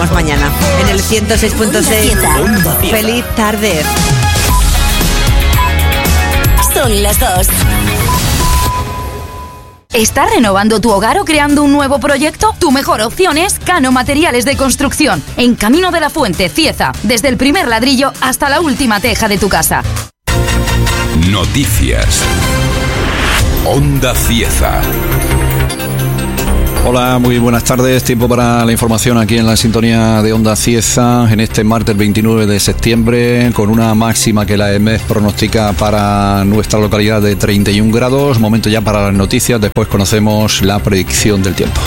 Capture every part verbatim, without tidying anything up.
volvemos mañana en el ciento seis punto seis. Feliz tarde. Son las dos. ¿Estás renovando tu hogar o creando un nuevo proyecto? Tu mejor opción es Cano Materiales de Construcción, en Camino de la Fuente, Cieza, desde el primer ladrillo hasta la última teja de tu casa. Noticias. Onda Cieza. Hola, muy buenas tardes. Tiempo para la información aquí en la sintonía de Onda Cieza en este martes veintinueve de septiembre, con una máxima que la E M E T pronostica para nuestra localidad de treinta y un grados. Momento ya para las noticias, después conocemos la predicción del tiempo.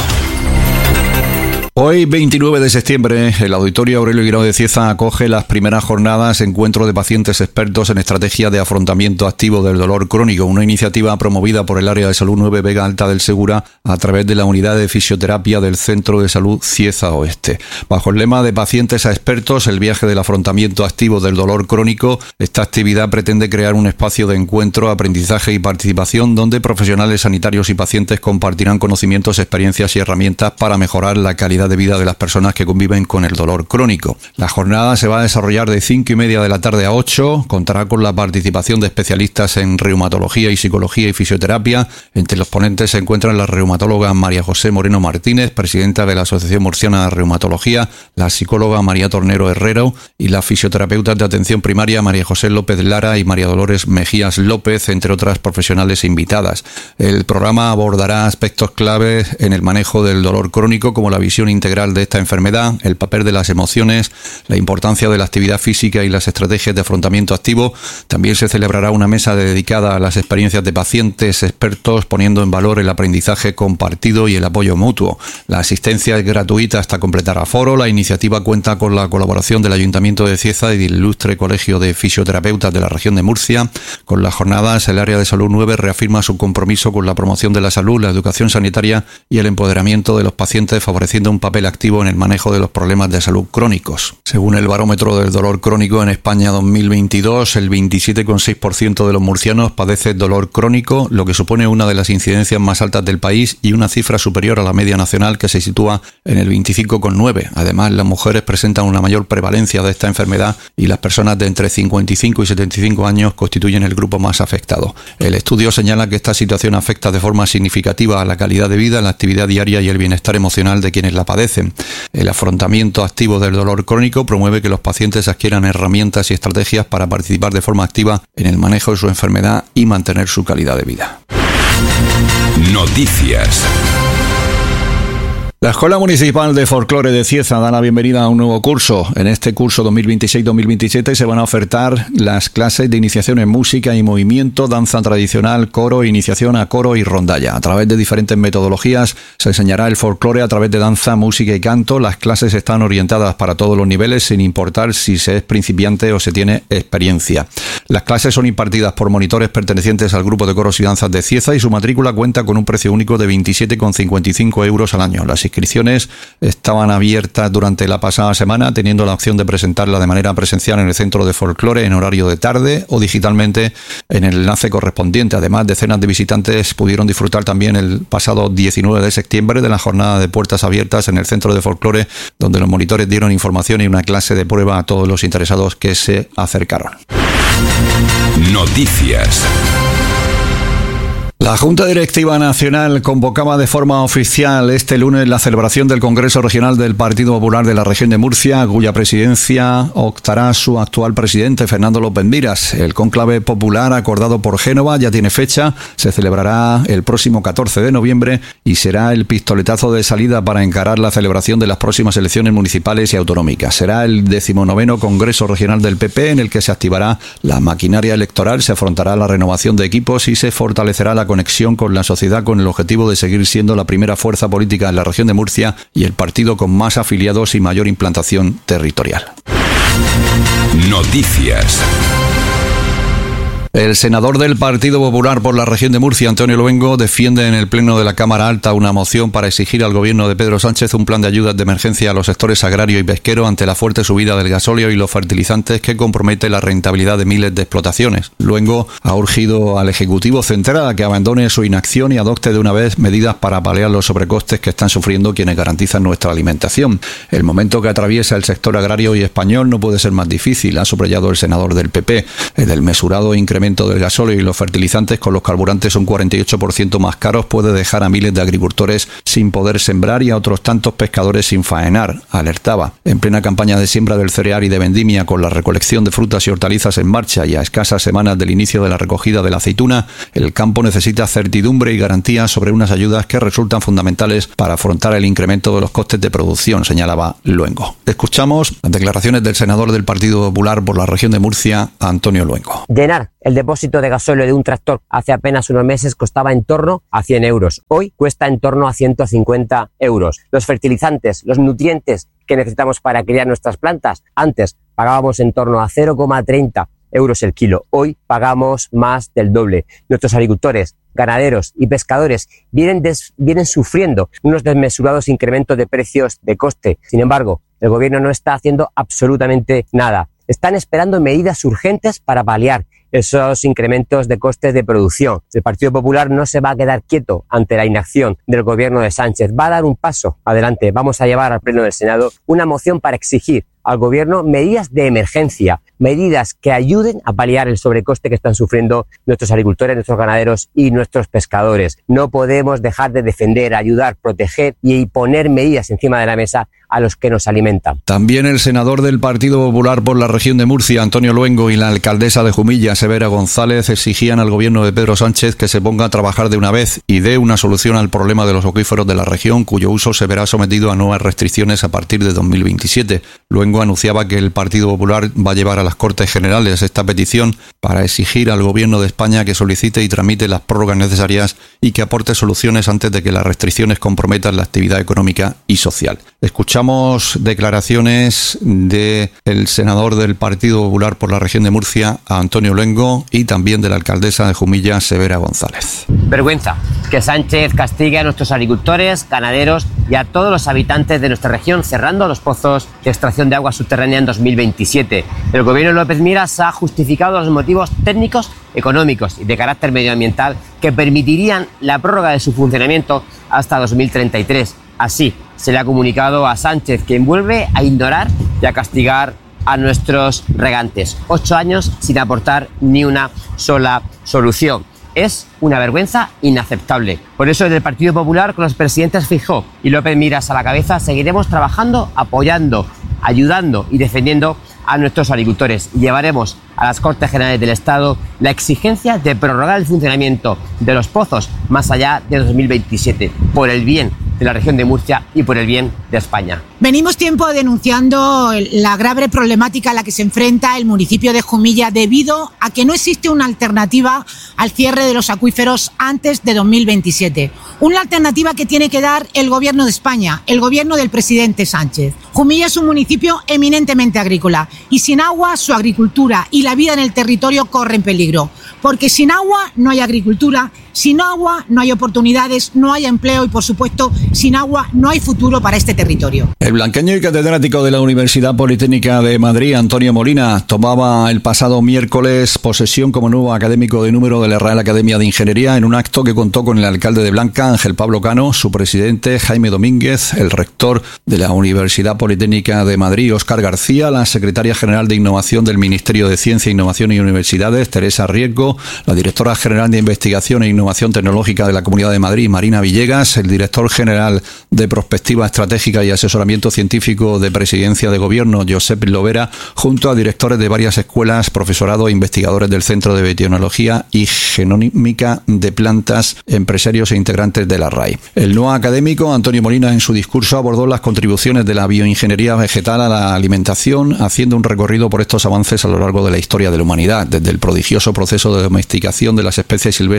Hoy, veintinueve de septiembre, el Auditorio Aurelio Guirao de Cieza acoge las primeras jornadas Encuentro de Pacientes Expertos en Estrategia de Afrontamiento Activo del Dolor Crónico, una iniciativa promovida por el Área de Salud nueve Vega Alta del Segura a través de la Unidad de Fisioterapia del Centro de Salud Cieza Oeste. Bajo el lema de Pacientes a Expertos, el viaje del afrontamiento activo del dolor crónico, esta actividad pretende crear un espacio de encuentro, aprendizaje y participación donde profesionales sanitarios y pacientes compartirán conocimientos, experiencias y herramientas para mejorar la calidad de vida de las personas que conviven con el dolor crónico. La jornada se va a desarrollar de cinco y media de la tarde a ocho, contará con la participación de especialistas en reumatología y psicología y fisioterapia. Entre los ponentes se encuentran la reumatóloga María José Moreno Martínez, presidenta de la Asociación Murciana de Reumatología, la psicóloga María Tornero Herrero y las fisioterapeutas de atención primaria María José López Lara y María Dolores Mejías López, entre otras profesionales invitadas. El programa abordará aspectos claves en el manejo del dolor crónico, como la visión integral de esta enfermedad, el papel de las emociones, la importancia de la actividad física y las estrategias de afrontamiento activo. También se celebrará una mesa dedicada a las experiencias de pacientes expertos, poniendo en valor el aprendizaje compartido y el apoyo mutuo. La asistencia es gratuita hasta completar aforo. La iniciativa cuenta con la colaboración del Ayuntamiento de Cieza y del Ilustre Colegio de Fisioterapeutas de la región de Murcia. Con las jornadas, el Área de Salud nueve reafirma su compromiso con la promoción de la salud, la educación sanitaria y el empoderamiento de los pacientes, favoreciendo un papel activo en el manejo de los problemas de salud crónicos. Según el barómetro del dolor crónico en España dos mil veintidós, el veintisiete coma seis por ciento de los murcianos padece dolor crónico, lo que supone una de las incidencias más altas del país y una cifra superior a la media nacional, que se sitúa en el veinticinco coma nueve por ciento. Además, las mujeres presentan una mayor prevalencia de esta enfermedad y las personas de entre cincuenta y cinco y setenta y cinco años constituyen el grupo más afectado. El estudio señala que esta situación afecta de forma significativa a la calidad de vida, la actividad diaria y el bienestar emocional de quienes la padecen. El afrontamiento activo del dolor crónico promueve que los pacientes adquieran herramientas y estrategias para participar de forma activa en el manejo de su enfermedad y mantener su calidad de vida. Noticias. La Escuela Municipal de Folclore de Cieza da la bienvenida a un nuevo curso. En este curso dos mil veintiséis dos mil veintisiete se van a ofertar las clases de iniciación en música y movimiento, danza tradicional, coro, iniciación a coro y rondalla. A través de diferentes metodologías se enseñará el folclore a través de danza, música y canto. Las clases están orientadas para todos los niveles, sin importar si se es principiante o se tiene experiencia. Las clases son impartidas por monitores pertenecientes al grupo de coros y danzas de Cieza y su matrícula cuenta con un precio único de veintisiete coma cincuenta y cinco euros al año. Las inscripciones estaban abiertas durante la pasada semana, teniendo la opción de presentarla de manera presencial en el Centro de Folclore en horario de tarde o digitalmente en el enlace correspondiente. Además, decenas de visitantes pudieron disfrutar también el pasado diecinueve de septiembre de la jornada de puertas abiertas en el Centro de Folclore, donde los monitores dieron información y una clase de prueba a todos los interesados que se acercaron. Noticias. La Junta Directiva Nacional convocaba de forma oficial este lunes la celebración del Congreso Regional del Partido Popular de la región de Murcia, cuya presidencia optará su actual presidente, Fernando López Miras. El cónclave popular acordado por Génova ya tiene fecha, se celebrará el próximo catorce de noviembre y será el pistoletazo de salida para encarar la celebración de las próximas elecciones municipales y autonómicas. Será el decimonoveno Congreso Regional del P P en el que se activará la maquinaria electoral, se afrontará la renovación de equipos y se fortalecerá la conexión con la sociedad con el objetivo de seguir siendo la primera fuerza política en la región de Murcia y el partido con más afiliados y mayor implantación territorial. Noticias. El senador del Partido Popular por la región de Murcia, Antonio Luengo, defiende en el Pleno de la Cámara Alta una moción para exigir al gobierno de Pedro Sánchez un plan de ayudas de emergencia a los sectores agrario y pesquero ante la fuerte subida del gasóleo y los fertilizantes que compromete la rentabilidad de miles de explotaciones. Luengo ha urgido al Ejecutivo Central a que abandone su inacción y adopte de una vez medidas para paliar los sobrecostes que están sufriendo quienes garantizan nuestra alimentación. El momento que atraviesa el sector agrario y español no puede ser más difícil, ha subrayado el senador del P P. El del mesurado incremento del gasóleo y los fertilizantes con los carburantes un cuarenta y ocho por ciento más caros puede dejar a miles de agricultores sin poder sembrar y a otros tantos pescadores sin faenar, alertaba. En plena campaña de siembra del cereal y de vendimia, con la recolección de frutas y hortalizas en marcha y a escasas semanas del inicio de la recogida de la aceituna, el campo necesita certidumbre y garantías sobre unas ayudas que resultan fundamentales para afrontar el incremento de los costes de producción, señalaba Luengo. Escuchamos las declaraciones del senador del Partido Popular por la región de Murcia, Antonio Luengo. Llenar el depósito de gasóleo de un tractor hace apenas unos meses costaba en torno a cien euros. Hoy cuesta en torno a ciento cincuenta euros. Los fertilizantes, los nutrientes que necesitamos para criar nuestras plantas, antes pagábamos en torno a cero coma treinta euros el kilo. Hoy pagamos más del doble. Nuestros agricultores, ganaderos y pescadores vienen, des, vienen sufriendo unos desmesurados incrementos de precios de coste. Sin embargo, el gobierno no está haciendo absolutamente nada. Están esperando medidas urgentes para paliar esos incrementos de costes de producción. El Partido Popular no se va a quedar quieto ante la inacción del gobierno de Sánchez. Va a dar un paso adelante. Vamos a llevar al Pleno del Senado una moción para exigir al gobierno medidas de emergencia, medidas que ayuden a paliar el sobrecoste que están sufriendo nuestros agricultores, nuestros ganaderos y nuestros pescadores. No podemos dejar de defender, ayudar, proteger y poner medidas encima de la mesa a los que nos alimentan. También el senador del Partido Popular por la región de Murcia, Antonio Luengo, y la alcaldesa de Jumilla, Severa González, exigían al gobierno de Pedro Sánchez que se ponga a trabajar de una vez y dé una solución al problema de los acuíferos de la región, cuyo uso se verá sometido a nuevas restricciones a partir de dos mil veintisiete. Luengo anunciaba que el Partido Popular va a llevar a las Cortes Generales esta petición para exigir al gobierno de España que solicite y tramite las prórrogas necesarias y que aporte soluciones antes de que las restricciones comprometan la actividad económica y social. Escuchamos declaraciones del senador del Partido Popular por la región de Murcia, Antonio Luengo, y también de la alcaldesa de Jumilla, Severa González. Vergüenza que Sánchez castigue a nuestros agricultores, ganaderos y a todos los habitantes de nuestra región cerrando los pozos de extracción de agua subterránea en dos mil veintisiete. El gobierno de López Miras ha justificado los motivos técnicos, económicos y de carácter medioambiental que permitirían la prórroga de su funcionamiento hasta dos mil treinta y tres. Así se le ha comunicado a Sánchez, quien vuelve a ignorar y a castigar a nuestros regantes. Ocho años sin aportar ni una sola solución. Es una vergüenza inaceptable. Por eso, desde el Partido Popular, con los presidentes Feijóo y López Miras a la cabeza, seguiremos trabajando, apoyando, ayudando y defendiendo a nuestros agricultores. Y llevaremos a las Cortes Generales del Estado la exigencia de prorrogar el funcionamiento de los pozos más allá de dos mil veintisiete, por el bien de la región de Murcia y por el bien de España. Venimos tiempo denunciando la grave problemática a la que se enfrenta el municipio de Jumilla debido a que no existe una alternativa al cierre de los acuíferos antes de dos mil veintisiete. Una alternativa que tiene que dar el gobierno de España, el gobierno del presidente Sánchez. Jumilla es un municipio eminentemente agrícola y sin agua su agricultura y la vida en el territorio corren peligro. Porque sin agua no hay agricultura, sin agua no hay oportunidades, no hay empleo y, por supuesto, sin agua no hay futuro para este territorio. El blanqueño y catedrático de la Universidad Politécnica de Madrid, Antonio Molina, tomaba el pasado miércoles posesión como nuevo académico de número de la Real Academia de Ingeniería en un acto que contó con el alcalde de Blanca, Ángel Pablo Cano, su presidente Jaime Domínguez, el rector de la Universidad Politécnica de Madrid, Óscar García, la secretaria general de Innovación del Ministerio de Ciencia, Innovación y Universidades, Teresa Riesgo, la directora general de Investigación e Innovación Tecnológica de la Comunidad de Madrid, Marina Villegas, el director general de Prospectiva Estratégica y Asesoramiento Científico de Presidencia de Gobierno, Josep Lovera, junto a directores de varias escuelas, profesorado e investigadores del Centro de Biotecnología y Genómica de Plantas, empresarios e integrantes de la R A I. El nuevo académico, Antonio Molina, en su discurso abordó las contribuciones de la bioingeniería vegetal a la alimentación, haciendo un recorrido por estos avances a lo largo de la historia de la humanidad, desde el prodigioso proceso de domesticación de las especies silvestres en el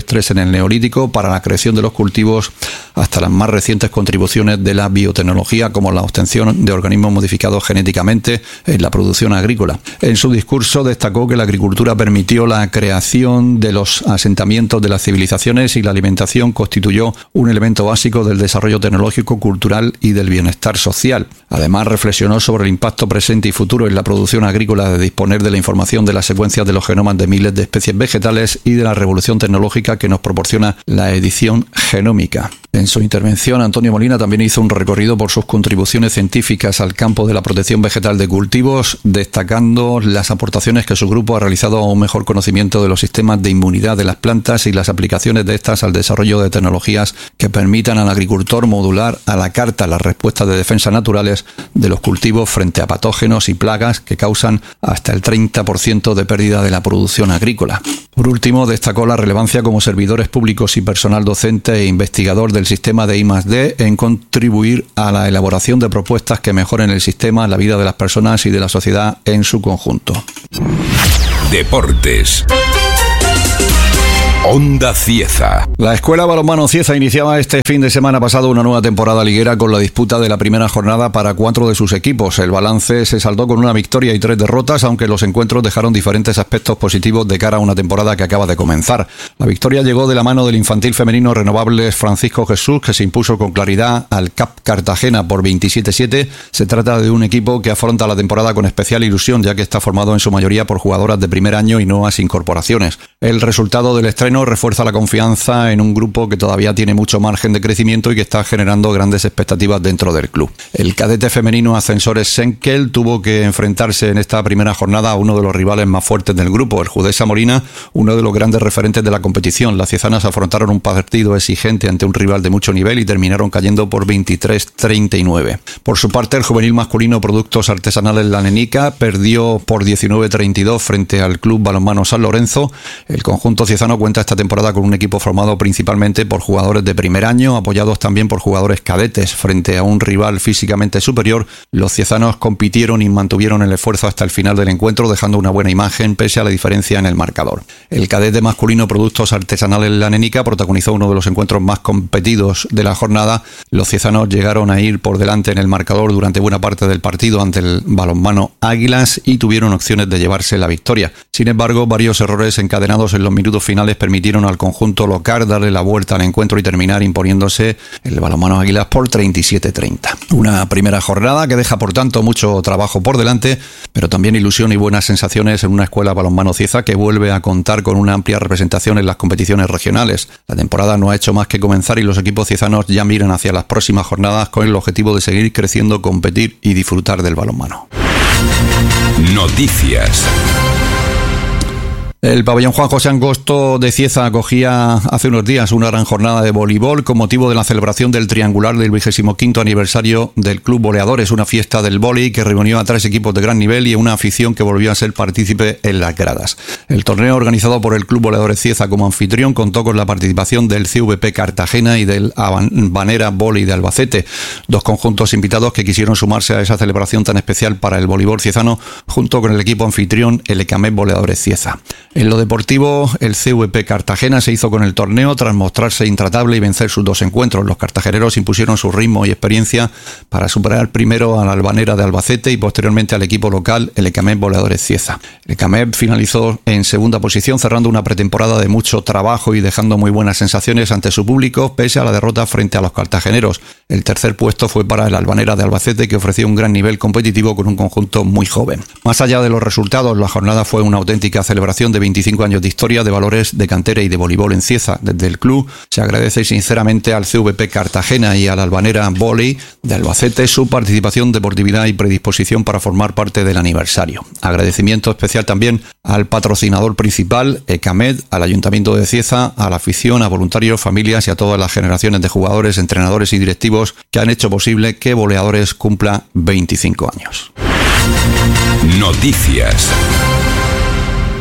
el Neolítico para la creación de los cultivos hasta las más recientes contribuciones de la biotecnología, como la obtención de organismos modificados genéticamente en la producción agrícola. En su discurso destacó que la agricultura permitió la creación de los asentamientos de las civilizaciones y la alimentación constituyó un elemento básico del desarrollo tecnológico, cultural y del bienestar social. Además, reflexionó sobre el impacto presente y futuro en la producción agrícola de disponer de la información de las secuencias de los genomas de miles de especies vegetales y de la revolución tecnológica que nos proporciona la edición genómica. En su intervención, Antonio Molina también hizo un recorrido por sus contribuciones científicas al campo de la protección vegetal de cultivos, destacando las aportaciones que su grupo ha realizado a un mejor conocimiento de los sistemas de inmunidad de las plantas y las aplicaciones de estas al desarrollo de tecnologías que permitan al agricultor modular a la carta las respuestas de defensa naturales de los cultivos frente a patógenos y plagas que causan hasta el treinta por ciento de pérdida de la producción agrícola. Por último, destacó la relevancia como servidores públicos y personal docente e investigador del sistema de I más D en contribuir a la elaboración de propuestas que mejoren el sistema, la vida de las personas y de la sociedad en su conjunto. Deportes. Onda Cieza. La Escuela Balonmano Cieza iniciaba este fin de semana pasado una nueva temporada liguera con la disputa de la primera jornada para cuatro de sus equipos. El balance se saldó con una victoria y tres derrotas, aunque los encuentros dejaron diferentes aspectos positivos de cara a una temporada que acaba de comenzar. La victoria llegó de la mano del infantil femenino Renovables Francisco Jesús, que se impuso con claridad al C A P Cartagena por veintisiete siete. Se trata de un equipo que afronta la temporada con especial ilusión, ya que está formado en su mayoría por jugadoras de primer año y nuevas incorporaciones. El resultado del estreno refuerza la confianza en un grupo que todavía tiene mucho margen de crecimiento y que está generando grandes expectativas dentro del club. El cadete femenino Ascensores Senkel tuvo que enfrentarse en esta primera jornada a uno de los rivales más fuertes del grupo, el Judesa Molina, uno de los grandes referentes de la competición. Las ciezanas afrontaron un partido exigente ante un rival de mucho nivel y terminaron cayendo por veintitrés treinta y nueve. Por su parte, el juvenil masculino Productos Artesanales La Nenica perdió por diecinueve treinta y dos frente al Club Balonmano San Lorenzo. El conjunto ciezano cuenta esta temporada con un equipo formado principalmente por jugadores de primer año, apoyados también por jugadores cadetes. Frente a un rival físicamente superior, los ciezanos compitieron y mantuvieron el esfuerzo hasta el final del encuentro, dejando una buena imagen pese a la diferencia en el marcador. El cadete masculino Productos Artesanales La Nenica protagonizó uno de los encuentros más competidos de la jornada. Los ciezanos llegaron a ir por delante en el marcador durante buena parte del partido ante el Balonmano Águilas y tuvieron opciones de llevarse la victoria. Sin embargo, varios errores encadenados en los minutos finales permitieron al conjunto local darle la vuelta al encuentro y terminar imponiéndose el Balonmano Águilas por treinta y siete treinta. Una primera jornada que deja por tanto mucho trabajo por delante, pero también ilusión y buenas sensaciones en una escuela Balonmano Cieza que vuelve a contar con una amplia representación en las competiciones regionales. La temporada no ha hecho más que comenzar y los equipos ciezanos ya miran hacia las próximas jornadas con el objetivo de seguir creciendo, competir y disfrutar del balonmano. Noticias. El pabellón Juan José Angosto de Cieza acogía hace unos días una gran jornada de voleibol con motivo de la celebración del triangular del vigésimo quinto aniversario del Club Boleadores, una fiesta del vóley que reunió a tres equipos de gran nivel y una afición que volvió a ser partícipe en las gradas. El torneo organizado por el Club Boleadores Cieza como anfitrión contó con la participación del C V P Cartagena y del Habanera Vóley de Albacete, dos conjuntos invitados que quisieron sumarse a esa celebración tan especial para el voleibol ciezano junto con el equipo anfitrión el ECAMED Boleadores Cieza. En lo deportivo, el C V P Cartagena se hizo con el torneo tras mostrarse intratable y vencer sus dos encuentros. Los cartageneros impusieron su ritmo y experiencia para superar primero a la Albanera de Albacete y posteriormente al equipo local, el ECAMED Boleadores Cieza. El ECAMED finalizó en segunda posición, cerrando una pretemporada de mucho trabajo y dejando muy buenas sensaciones ante su público, pese a la derrota frente a los cartageneros. El tercer puesto fue para el Albanera de Albacete, que ofreció un gran nivel competitivo con un conjunto muy joven. Más allá de los resultados, la jornada fue una auténtica celebración de veinticinco años de historia, de valores de cantera y de voleibol en Cieza. Desde el club se agradece sinceramente al C V P Cartagena y al Albanera Volley de Albacete su participación, deportividad y predisposición para formar parte del aniversario. Agradecimiento especial también al patrocinador principal, ECAMED, al Ayuntamiento de Cieza, a la afición, a voluntarios, familias y a todas las generaciones de jugadores, entrenadores y directivos que han hecho posible que Boleadores cumpla veinticinco años. Noticias.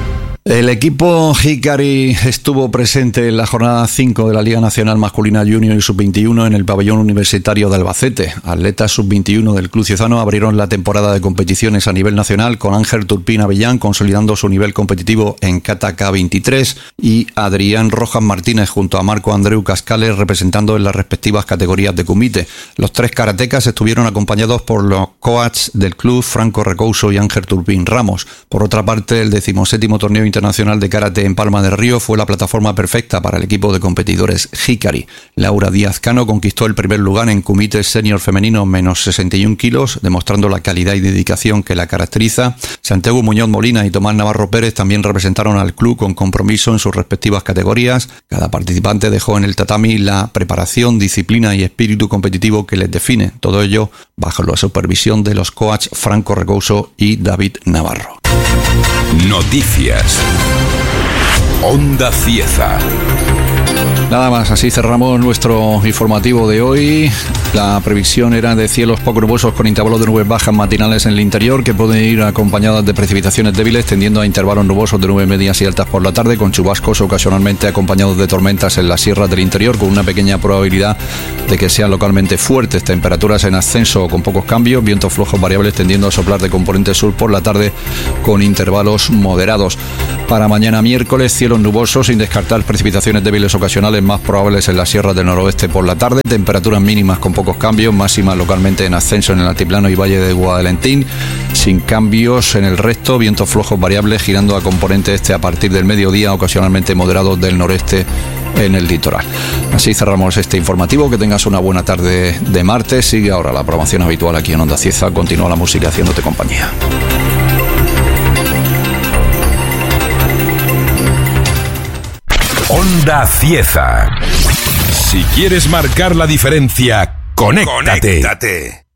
El equipo Hikari estuvo presente en la jornada cinco de la Liga Nacional Masculina Junior y sub veintiuno en el pabellón universitario de Albacete. Atletas sub veintiuno del Club Ciezano abrieron la temporada de competiciones a nivel nacional con Ángel Turpín Avellán consolidando su nivel competitivo en Kata K veintitrés y Adrián Rojas Martínez junto a Marco Andreu Cascales representando en las respectivas categorías de Kumite. Los tres karatecas estuvieron acompañados por los coaches del club Franco Recouso y Ángel Turpín Ramos. Por otra parte, el decimoséptimo torneo internacional Internacional de Karate en Palma del Río fue la plataforma perfecta para el equipo de competidores Hikari. Laura Díaz Cano conquistó el primer lugar en Kumite Senior Femenino menos sesenta y un kilos, demostrando la calidad y dedicación que la caracteriza. Santiago Muñoz Molina y Tomás Navarro Pérez también representaron al club con compromiso en sus respectivas categorías. Cada participante dejó en el tatami la preparación, disciplina y espíritu competitivo que les define. Todo ello bajo la supervisión de los coaches Franco Recouso y David Navarro. Noticias. Onda Cieza. Nada más, así cerramos nuestro informativo de hoy. La previsión era de cielos poco nubosos con intervalos de nubes bajas matinales en el interior que pueden ir acompañadas de precipitaciones débiles tendiendo a intervalos nubosos de nubes medias y altas por la tarde con chubascos ocasionalmente acompañados de tormentas en las sierras del interior con una pequeña probabilidad de que sean localmente fuertes. Temperaturas en ascenso con pocos cambios, vientos flojos variables tendiendo a soplar de componente sur por la tarde con intervalos moderados. Para mañana miércoles cielos nubosos sin descartar precipitaciones débiles ocasionales más probables en las sierras del noroeste por la tarde, temperaturas mínimas con pocos cambios, máximas localmente en ascenso en el altiplano y valle de Guadalentín, sin cambios en el resto, vientos flojos variables girando a componente este a partir del mediodía, ocasionalmente moderados del noreste en el litoral. Así cerramos este informativo, que tengas una buena tarde de martes, sigue ahora la programación habitual aquí en Onda Cieza, continúa la música haciéndote compañía. Onda Cieza. Si quieres marcar la diferencia, conéctate. Conéctate.